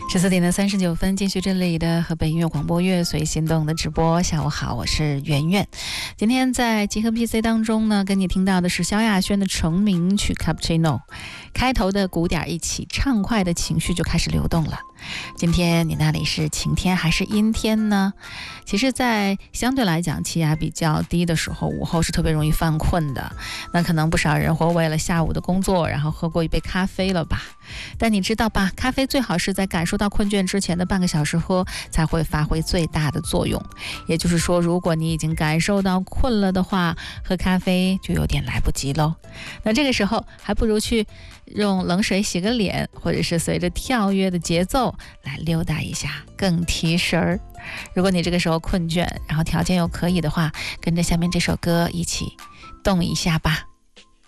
14:39，继续这里的河北音乐广播乐随心动的直播。下午好，我是圆圆。今天在集合 PC 当中呢，跟你听到的是萧亚轩的成名曲 Cappuccino， 开头的鼓点一起，畅快的情绪就开始流动了。今天你那里是晴天还是阴天呢？其实在相对来讲气压比较低的时候，午后是特别容易犯困的。那可能不少人会为了下午的工作然后喝过一杯咖啡了吧。但你知道吧，咖啡最好是在感受到困倦之前的半个小时喝，才会发挥最大的作用。也就是说，如果你已经感受到困了的话，喝咖啡就有点来不及喽。那这个时候还不如去用冷水洗个脸，或者是随着跳跃的节奏来溜达一下，更提神儿。如果你这个时候困倦，然后条件又可以的话，跟着下面这首歌一起动一下吧。